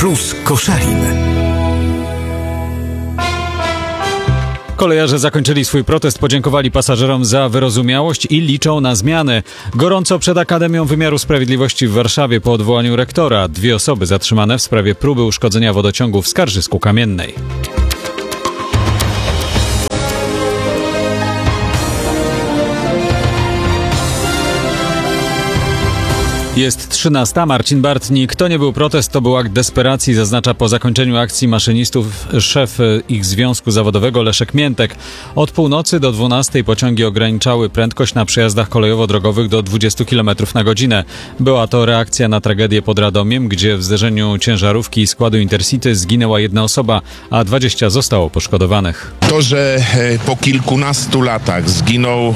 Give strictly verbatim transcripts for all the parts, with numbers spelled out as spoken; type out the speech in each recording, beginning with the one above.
Plus Koszalin. Kolejarze zakończyli swój protest, podziękowali pasażerom za wyrozumiałość i liczą na zmiany. Gorąco przed Akademią Wymiaru Sprawiedliwości w Warszawie po odwołaniu rektora. Dwie osoby zatrzymane w sprawie próby uszkodzenia wodociągu w Skarżysku-Kamiennej. Jest trzynasta. Marcin Bartnik. To nie był protest, to był akt desperacji, zaznacza po zakończeniu akcji maszynistów szef ich związku zawodowego Leszek Miętek. Od północy do dwunastej pociągi ograniczały prędkość na przejazdach kolejowo-drogowych do dwudziestu kilometrów na godzinę. Była to reakcja na tragedię pod Radomiem, gdzie w zderzeniu ciężarówki i składu Intercity zginęła jedna osoba, a dwadzieścia zostało poszkodowanych. To, że po kilkunastu latach zginął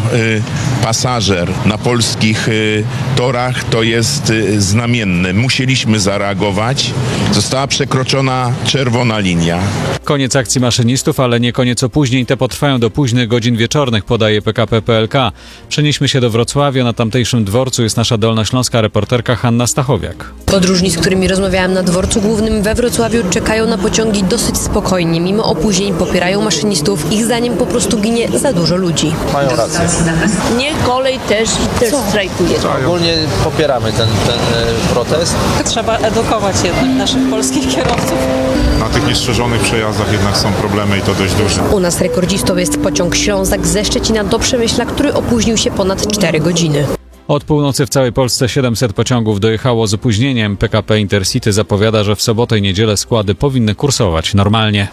pasażer na polskich torach, to jest znamienne. Musieliśmy zareagować. Została przekroczona czerwona linia. Koniec akcji maszynistów, ale nie koniec opóźnień. Te potrwają do późnych godzin wieczornych, podaje P K P P L K. Przenieśmy się do Wrocławia. Na tamtejszym dworcu jest nasza dolnośląska reporterka Hanna Stachowiak. Podróżni, z którymi rozmawiałam na dworcu głównym we Wrocławiu, czekają na pociągi dosyć spokojnie. Mimo opóźnień popierają maszynistów. Ich zdaniem po prostu ginie za dużo ludzi. Mają rację. Nie, kolej też, też strajkuje. Ogólnie popieramy ten, ten protest. Trzeba edukować jednak naszych polskich kierowców. Na tych niestrzeżonych przejazdach jednak są problemy i to dość duże. U nas rekordzistą jest pociąg Ślązak ze Szczecina do Przemyśla, który opóźnił się ponad cztery godziny. Od północy w całej Polsce siedemset pociągów dojechało z opóźnieniem. P K P Intercity zapowiada, że w sobotę i niedzielę składy powinny kursować normalnie.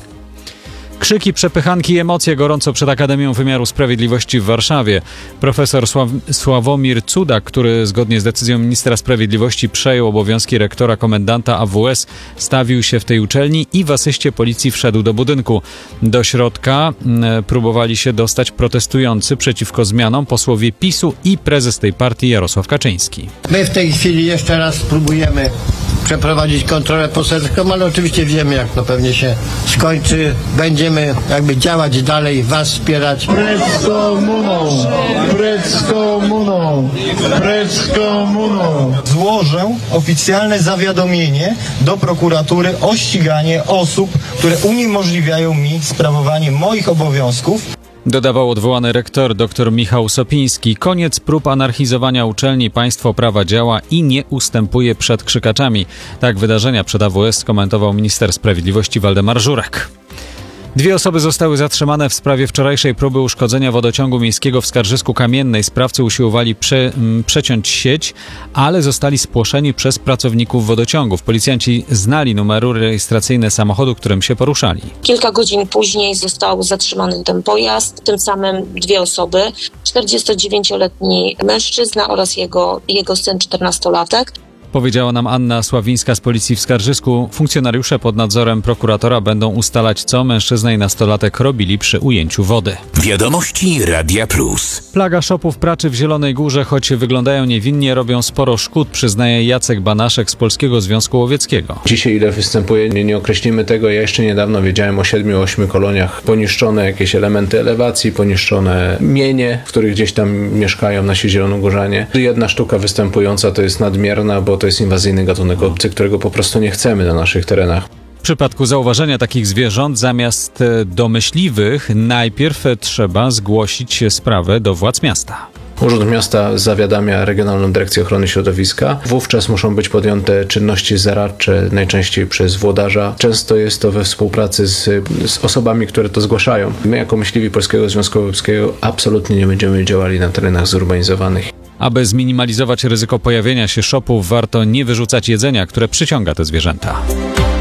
Krzyki, przepychanki i emocje gorąco przed Akademią Wymiaru Sprawiedliwości w Warszawie. Profesor Sław- Sławomir Cudak, który zgodnie z decyzją ministra sprawiedliwości przejął obowiązki rektora komendanta A W S, stawił się w tej uczelni i w asyście policji wszedł do budynku. Do środka m, próbowali się dostać protestujący przeciwko zmianom posłowie PiSu i prezes tej partii Jarosław Kaczyński. My w tej chwili jeszcze raz próbujemy przeprowadzić kontrolę poselską, ale oczywiście wiemy, jak to pewnie się skończy. Będziemy jakby działać dalej, was wspierać. Precz z komuną! Precz z komuną! Precz z komuną! Złożę oficjalne zawiadomienie do prokuratury o ściganie osób, które uniemożliwiają mi sprawowanie moich obowiązków. Dodawał odwołany rektor dr Michał Sopiński. Koniec prób anarchizowania uczelni, państwo prawa działa i nie ustępuje przed krzykaczami. Tak wydarzenia przed A W S skomentował minister sprawiedliwości Waldemar Żurek. Dwie osoby zostały zatrzymane w sprawie wczorajszej próby uszkodzenia wodociągu miejskiego w Skarżysku-Kamiennej. Sprawcy usiłowali prze, m, przeciąć sieć, ale zostali spłoszeni przez pracowników wodociągów. Policjanci znali numery rejestracyjne samochodu, którym się poruszali. Kilka godzin później został zatrzymany ten pojazd, tym samym dwie osoby, czterdziestodziewięcioletni mężczyzna oraz jego, jego syn czternastolatek. Powiedziała nam Anna Sławińska z policji w Skarżysku. Funkcjonariusze pod nadzorem prokuratora będą ustalać, co mężczyzna i nastolatek robili przy ujęciu wody. Wiadomości Radia Plus. Plaga szopów praczy w Zielonej Górze, choć wyglądają niewinnie, robią sporo szkód, przyznaje Jacek Banaszek z Polskiego Związku Łowieckiego. Dzisiaj ile występuje, nie, nie określimy tego. Ja jeszcze niedawno wiedziałem o siedmiu, ośmiu koloniach. Poniszczone jakieś elementy elewacji, poniszczone mienie, w których gdzieś tam mieszkają nasi zielonogórzanie. Jedna sztuka występująca to jest nadmierna, bo to jest inwazyjny gatunek obcy, którego po prostu nie chcemy na naszych terenach. W przypadku zauważenia takich zwierząt zamiast do myśliwych najpierw trzeba zgłosić sprawę do władz miasta. Urząd Miasta zawiadamia Regionalną Dyrekcję Ochrony Środowiska. Wówczas muszą być podjęte czynności zaradcze, najczęściej przez włodarza. Często jest to we współpracy z, z osobami, które to zgłaszają. My jako myśliwi Polskiego Związku Łowieckiego absolutnie nie będziemy działali na terenach zurbanizowanych. Aby zminimalizować ryzyko pojawienia się szopów, warto nie wyrzucać jedzenia, które przyciąga te zwierzęta.